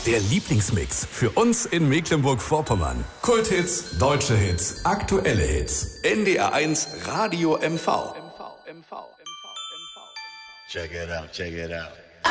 Der Lieblingsmix für uns in Mecklenburg-Vorpommern. Kulthits, deutsche Hits, aktuelle Hits. NDR1 Radio MV. Check it out, check it out.